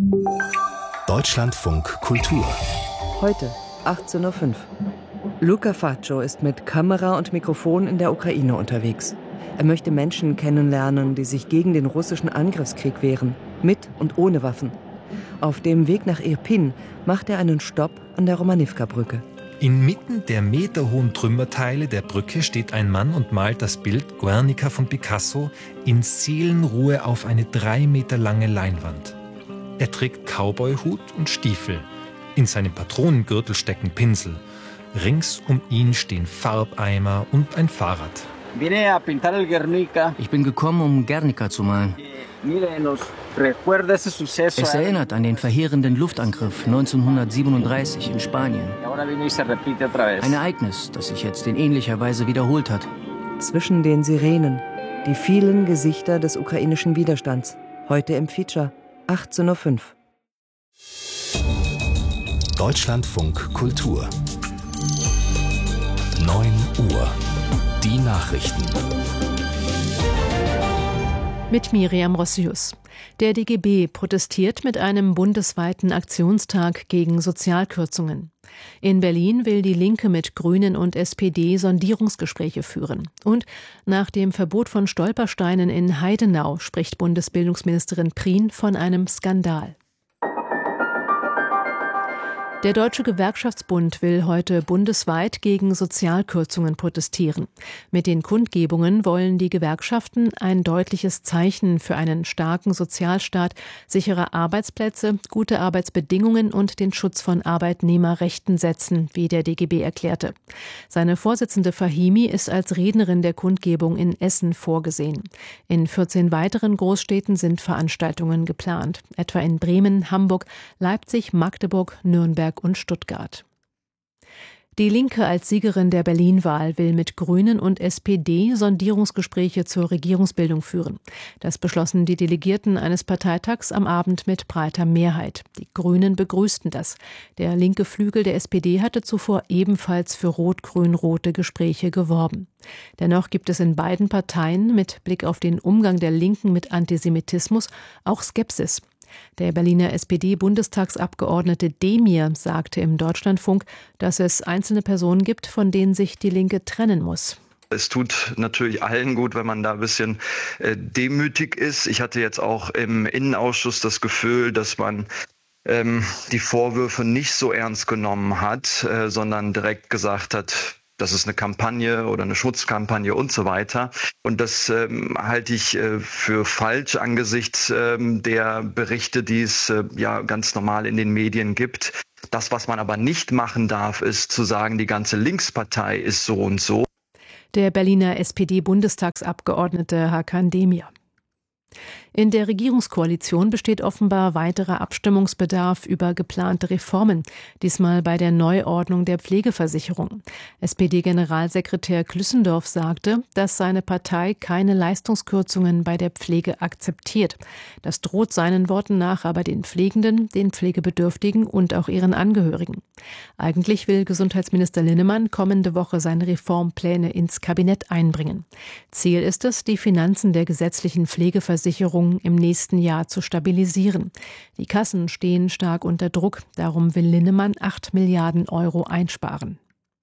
Deutschlandfunk Kultur. Heute, 18:05 Uhr. Luca Faccio ist mit Kamera und Mikrofon in der Ukraine unterwegs. Er möchte Menschen kennenlernen, die sich gegen den russischen Angriffskrieg wehren, mit und ohne Waffen. Auf dem Weg nach Irpin macht er einen Stopp an der Romanivka-Brücke. Inmitten der meterhohen Trümmerteile der Brücke steht ein Mann und malt das Bild Guernica von Picasso in Seelenruhe auf eine 3 Meter lange Leinwand. Er trägt Cowboyhut und Stiefel. In seinem Patronengürtel stecken Pinsel. Rings um ihn stehen Farbeimer und ein Fahrrad. Ich bin gekommen, um Guernica zu malen. Es erinnert an den verheerenden Luftangriff 1937 in Spanien. Ein Ereignis, das sich jetzt in ähnlicher Weise wiederholt hat. Zwischen den Sirenen, die vielen Gesichter des ukrainischen Widerstands. Heute im Feature, 18:05 Uhr. Deutschlandfunk Kultur. 9 Uhr. Die Nachrichten. Mit Miriam Rossius. Der DGB protestiert mit einem bundesweiten Aktionstag gegen Sozialkürzungen. In Berlin will die Linke mit Grünen und SPD Sondierungsgespräche führen. Und nach dem Verbot von Stolpersteinen in Heidenau spricht Bundesbildungsministerin Prien von einem Skandal. Der Deutsche Gewerkschaftsbund will heute bundesweit gegen Sozialkürzungen protestieren. Mit den Kundgebungen wollen die Gewerkschaften ein deutliches Zeichen für einen starken Sozialstaat, sichere Arbeitsplätze, gute Arbeitsbedingungen und den Schutz von Arbeitnehmerrechten setzen, wie der DGB erklärte. Seine Vorsitzende Fahimi ist als Rednerin der Kundgebung in Essen vorgesehen. In 14 weiteren Großstädten sind Veranstaltungen geplant, etwa in Bremen, Hamburg, Leipzig, Magdeburg, Nürnberg und Stuttgart. Die Linke als Siegerin der Berlin-Wahl will mit Grünen und SPD Sondierungsgespräche zur Regierungsbildung führen. Das beschlossen die Delegierten eines Parteitags am Abend mit breiter Mehrheit. Die Grünen begrüßten das. Der linke Flügel der SPD hatte zuvor ebenfalls für rot-grün-rote Gespräche geworben. Dennoch gibt es in beiden Parteien mit Blick auf den Umgang der Linken mit Antisemitismus auch Skepsis. Der Berliner SPD-Bundestagsabgeordnete Demir sagte im Deutschlandfunk, dass es einzelne Personen gibt, von denen sich die Linke trennen muss. Es tut natürlich allen gut, wenn man da ein bisschen demütig ist. Ich hatte jetzt auch im Innenausschuss das Gefühl, dass man die Vorwürfe nicht so ernst genommen hat, sondern direkt gesagt hat, das ist eine Kampagne oder eine Schutzkampagne und so weiter. Und das halte ich für falsch angesichts der Berichte, die es ja ganz normal in den Medien gibt. Das, was man aber nicht machen darf, ist zu sagen, die ganze Linkspartei ist so und so. Der Berliner SPD-Bundestagsabgeordnete Hakan Demir. In der Regierungskoalition besteht offenbar weiterer Abstimmungsbedarf über geplante Reformen, diesmal bei der Neuordnung der Pflegeversicherung. SPD-Generalsekretär Klüssendorf sagte, dass seine Partei keine Leistungskürzungen bei der Pflege akzeptiert. Das droht seinen Worten nach aber den Pflegenden, den Pflegebedürftigen und auch ihren Angehörigen. Eigentlich will Gesundheitsminister Linnemann kommende Woche seine Reformpläne ins Kabinett einbringen. Ziel ist es, die Finanzen der gesetzlichen Pflegeversicherung im nächsten Jahr zu stabilisieren. Die Kassen stehen stark unter Druck, darum will Linnemann 8 Milliarden Euro einsparen.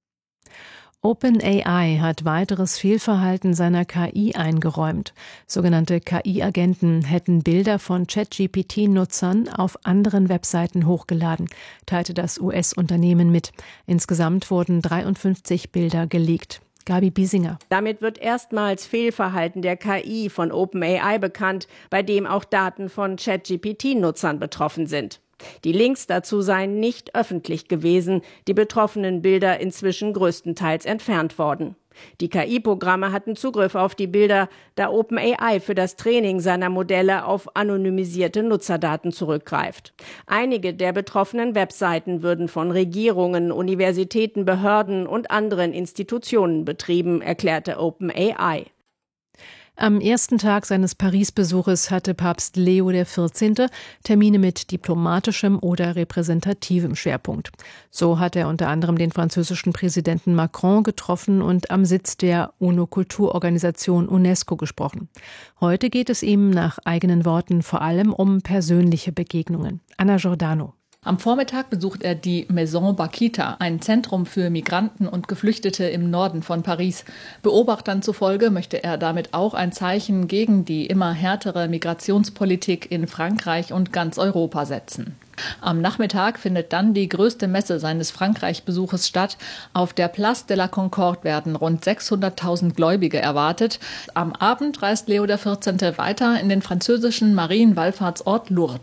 OpenAI hat weiteres Fehlverhalten seiner KI eingeräumt. Sogenannte KI-Agenten hätten Bilder von ChatGPT-Nutzern auf anderen Webseiten hochgeladen, teilte das US-Unternehmen mit. Insgesamt wurden 53 Bilder geleakt. Gabi Biesinger. Damit wird erstmals Fehlverhalten der KI von OpenAI bekannt, bei dem auch Daten von ChatGPT-Nutzern betroffen sind. Die Links dazu seien nicht öffentlich gewesen, die betroffenen Bilder inzwischen größtenteils entfernt worden. Die KI-Programme hatten Zugriff auf die Bilder, da OpenAI für das Training seiner Modelle auf anonymisierte Nutzerdaten zurückgreift. Einige der betroffenen Webseiten würden von Regierungen, Universitäten, Behörden und anderen Institutionen betrieben, erklärte OpenAI. Am ersten Tag seines Paris-Besuches hatte Papst Leo XIV. Termine mit diplomatischem oder repräsentativem Schwerpunkt. So hat er unter anderem den französischen Präsidenten Macron getroffen und am Sitz der UNO-Kulturorganisation UNESCO gesprochen. Heute geht es ihm nach eigenen Worten vor allem um persönliche Begegnungen. Anna Giordano. Am Vormittag besucht er die Maison Bakita, ein Zentrum für Migranten und Geflüchtete im Norden von Paris. Beobachtern zufolge möchte er damit auch ein Zeichen gegen die immer härtere Migrationspolitik in Frankreich und ganz Europa setzen. Am Nachmittag findet dann die größte Messe seines Frankreich-Besuches statt. Auf der Place de la Concorde werden rund 600.000 Gläubige erwartet. Am Abend reist Leo XIV. Weiter in den französischen Marienwallfahrtsort Lourdes.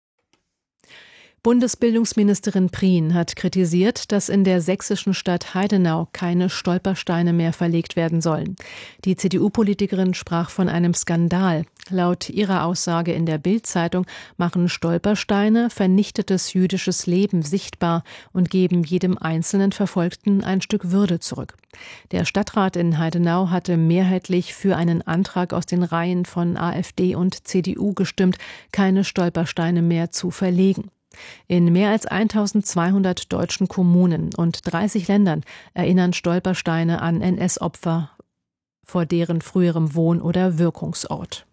Bundesbildungsministerin Prien hat kritisiert, dass in der sächsischen Stadt Heidenau keine Stolpersteine mehr verlegt werden sollen. Die CDU-Politikerin sprach von einem Skandal. Laut ihrer Aussage in der Bild-Zeitung machen Stolpersteine vernichtetes jüdisches Leben sichtbar und geben jedem einzelnen Verfolgten ein Stück Würde zurück. Der Stadtrat in Heidenau hatte mehrheitlich für einen Antrag aus den Reihen von AfD und CDU gestimmt, keine Stolpersteine mehr zu verlegen. In mehr als 1200 deutschen Kommunen und 30 Ländern erinnern Stolpersteine an NS-Opfer vor deren früherem Wohn- oder Wirkungsort.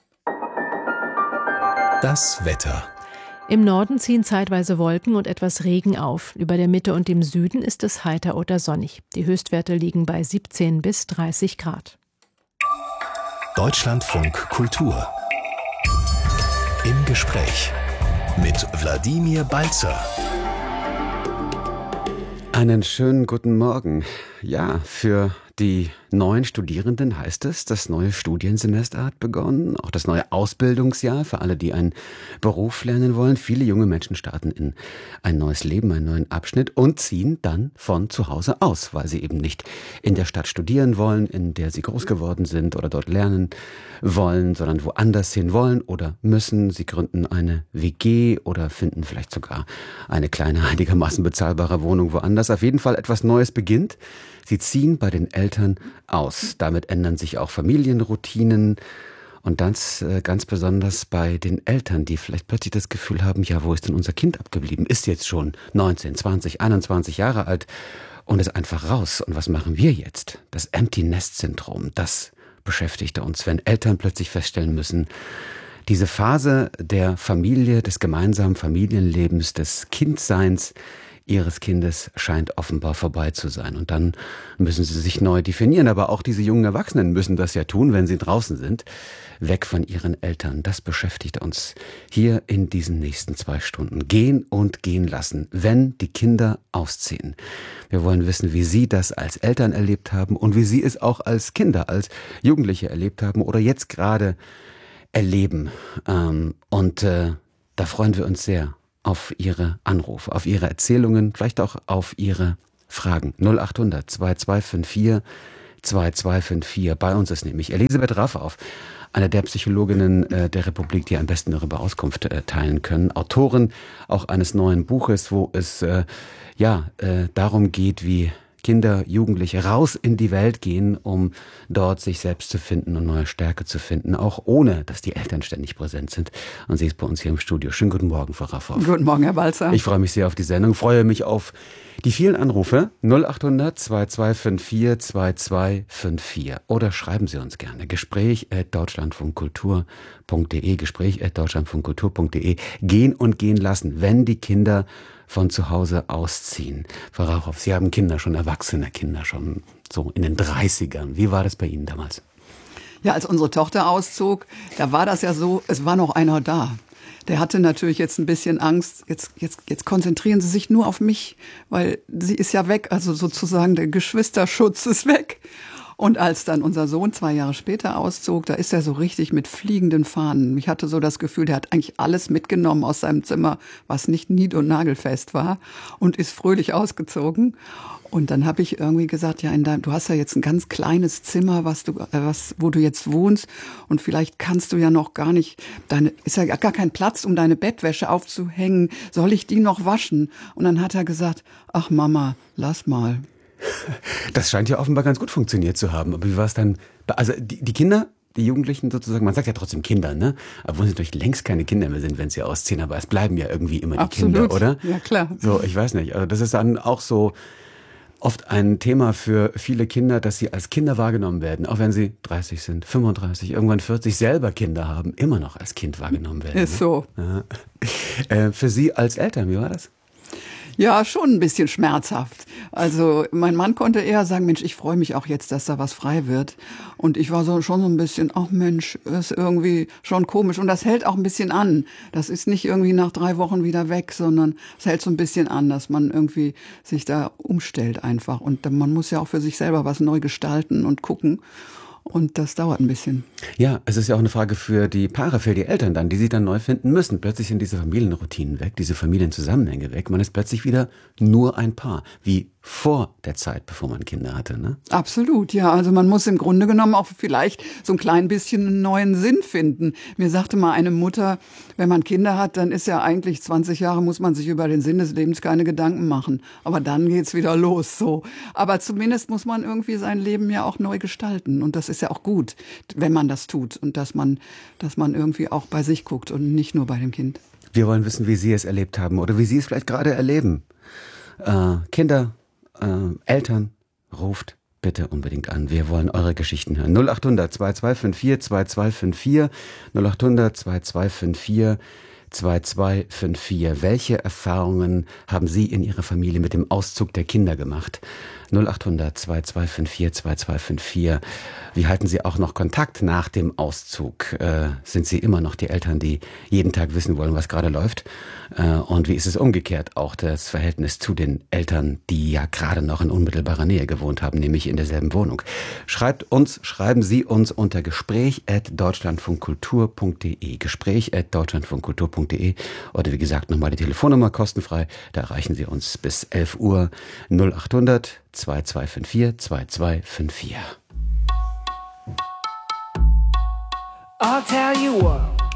Das Wetter. Im Norden ziehen zeitweise Wolken und etwas Regen auf. Über der Mitte und dem Süden ist es heiter oder sonnig. Die Höchstwerte liegen bei 17 bis 30 Grad. Deutschlandfunk Kultur. Im Gespräch mit Wladimir Balzer. Einen schönen guten Morgen. Ja, für die neuen Studierenden heißt es, das neue Studiensemester hat begonnen, auch das neue Ausbildungsjahr für alle, die einen Beruf lernen wollen. Viele junge Menschen starten in ein neues Leben, einen neuen Abschnitt und ziehen dann von zu Hause aus, weil sie eben nicht in der Stadt studieren wollen, in der sie groß geworden sind oder dort lernen wollen, sondern woanders hin wollen oder müssen. Sie gründen eine WG oder finden vielleicht sogar eine kleine, einigermaßen bezahlbare Wohnung woanders. Auf jeden Fall etwas Neues beginnt. Sie ziehen bei den Eltern aus. Damit ändern sich auch Familienroutinen und das ganz besonders bei den Eltern, die vielleicht plötzlich das Gefühl haben, ja, wo ist denn unser Kind abgeblieben? Ist jetzt schon 19, 20, 21 Jahre alt und ist einfach raus. Und was machen wir jetzt? Das Empty-Nest-Syndrom, das beschäftigt uns, wenn Eltern plötzlich feststellen müssen, diese Phase der Familie, des gemeinsamen Familienlebens, des Kindseins ihres Kindes scheint offenbar vorbei zu sein. Und dann müssen sie sich neu definieren. Aber auch diese jungen Erwachsenen müssen das ja tun, wenn sie draußen sind, weg von ihren Eltern. Das beschäftigt uns hier in diesen nächsten 2 Stunden. Gehen und gehen lassen, wenn die Kinder ausziehen. Wir wollen wissen, wie Sie das als Eltern erlebt haben und wie Sie es auch als Kinder, als Jugendliche erlebt haben oder jetzt gerade erleben. Da freuen wir uns sehr auf Ihre Anrufe, auf Ihre Erzählungen, vielleicht auch auf Ihre Fragen. 0800 2254 2254. Bei uns ist nämlich Elisabeth Raffauf, eine der Psychologinnen der Republik, die am besten darüber Auskunft teilen können. Autorin auch eines neuen Buches, wo es darum geht, wie Kinder, Jugendliche raus in die Welt gehen, um dort sich selbst zu finden und neue Stärke zu finden, auch ohne, dass die Eltern ständig präsent sind. Und sie ist bei uns hier im Studio. Schönen guten Morgen, Frau Raffauf. Guten Morgen, Herr Balzer. Ich freue mich sehr auf die Sendung, freue mich auf die vielen Anrufe 0800 2254 2254 oder schreiben Sie uns gerne gespräch@deutschlandfunkkultur.de gespräch@deutschlandfunkkultur.de Gehen und gehen lassen, wenn die Kinder von zu Hause ausziehen. Frau Rauchow, Sie haben Kinder, schon erwachsene Kinder, schon so in den 30ern. Wie war das bei Ihnen damals? Ja, als unsere Tochter auszog, da war das ja so, es war noch einer da. Der hatte natürlich jetzt ein bisschen Angst. Jetzt konzentrieren Sie sich nur auf mich, weil sie ist ja weg. Also sozusagen der Geschwisterschutz ist weg. Und als dann unser Sohn 2 Jahre später auszog, da ist er so richtig mit fliegenden Fahnen. Ich hatte so das Gefühl, der hat eigentlich alles mitgenommen aus seinem Zimmer, was nicht nied- und nagelfest war, und ist fröhlich ausgezogen. Und dann habe ich irgendwie gesagt, ja, du hast ja jetzt ein ganz kleines Zimmer, wo du jetzt wohnst, und vielleicht kannst du ja noch gar nicht, ist ja gar kein Platz, um deine Bettwäsche aufzuhängen. Soll ich die noch waschen? Und dann hat er gesagt, ach Mama, lass mal. Das scheint ja offenbar ganz gut funktioniert zu haben. Aber wie war es dann? Also die Kinder, die Jugendlichen sozusagen, man sagt ja trotzdem Kinder, ne? Obwohl sie natürlich längst keine Kinder mehr sind, wenn sie ausziehen, aber es bleiben ja irgendwie immer die Kinder, oder? Ja, klar. So, ich weiß nicht. Also das ist dann auch so oft ein Thema für viele Kinder, dass sie als Kinder wahrgenommen werden, auch wenn sie 30 sind, 35, irgendwann 40, selber Kinder haben, immer noch als Kind wahrgenommen werden. Ist so. Ja. Für Sie als Eltern, wie war das? Ja, schon ein bisschen schmerzhaft. Also mein Mann konnte eher sagen, Mensch, ich freue mich auch jetzt, dass da was frei wird. Und ich war schon so ein bisschen, ach Mensch, ist irgendwie schon komisch. Und das hält auch ein bisschen an. Das ist nicht irgendwie nach 3 Wochen wieder weg, sondern es hält so ein bisschen an, dass man irgendwie sich da umstellt einfach. Und man muss ja auch für sich selber was neu gestalten und gucken. Und das dauert ein bisschen. Ja, es ist ja auch eine Frage für die Paare, für die Eltern dann, die sie dann neu finden müssen. Plötzlich sind diese Familienroutinen weg, diese Familienzusammenhänge weg. Man ist plötzlich wieder nur ein Paar, wie vor der Zeit, bevor man Kinder hatte, ne? Absolut, ja. Also man muss im Grunde genommen auch vielleicht so ein klein bisschen einen neuen Sinn finden. Mir sagte mal eine Mutter, wenn man Kinder hat, dann ist ja eigentlich 20 Jahre, muss man sich über den Sinn des Lebens keine Gedanken machen. Aber dann geht's wieder los, so. Aber zumindest muss man irgendwie sein Leben ja auch neu gestalten. Und das ist ja auch gut, wenn man das tut. Und dass man irgendwie auch bei sich guckt und nicht nur bei dem Kind. Wir wollen wissen, wie Sie es erlebt haben oder wie Sie es vielleicht gerade erleben. Kinder, Eltern, ruft bitte unbedingt an. Wir wollen eure Geschichten hören. 0800 2254 2254 0800 2254 2254. Welche Erfahrungen haben Sie in Ihrer Familie mit dem Auszug der Kinder gemacht? 0800 2254 2254. Wie halten Sie auch noch Kontakt nach dem Auszug? Sind Sie immer noch die Eltern, die jeden Tag wissen wollen, was gerade läuft? Und wie ist es umgekehrt auch das Verhältnis zu den Eltern, die ja gerade noch in unmittelbarer Nähe gewohnt haben, nämlich in derselben Wohnung? Schreiben Sie uns unter gespräch@deutschlandfunkkultur.de gespräch@deutschlandfunkkultur.de oder wie gesagt nochmal die Telefonnummer kostenfrei, da erreichen Sie uns bis 11 Uhr 0800 2254 2254. I'll tell you what.